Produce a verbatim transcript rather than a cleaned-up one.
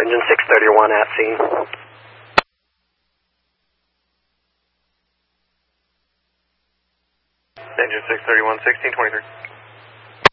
engine six thirty-one at scene. Engine six thirty-one, sixteen twenty-three.